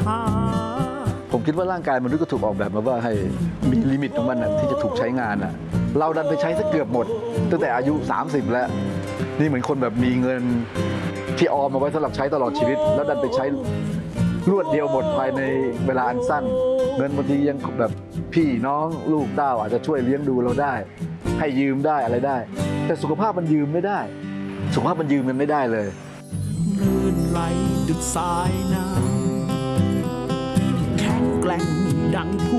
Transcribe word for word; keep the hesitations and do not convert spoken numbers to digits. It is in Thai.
าผมคิดว่าร่างกายมนุษย์ก็ถูกออกแบบมาว่าให้มีลิมิตของมันนะที่จะถูกใช้งานอ่ะเราดันไปใช้ซะเกือบหมดตั้งแต่อายุสามสิบแล้วนี่เหมือนคนแบบมีเงินที่ออมมาไว้สำหรับใช้ตลอดชีวิตแล้วดันไปใช้รวดเดียวหมดภายในเวลาอันสั้นเงินบางทียังแบบพี่น้องลูกเต้าอาจจะช่วยเลี้ยงดูเราได้ให้ยืมได้อะไรได้แต่สุขภาพมันยืมไม่ได้สุขภาพมันยืมมันไม่ได้เลยลื่นไหลดุจสายน้ำแข็งแกร่งดัง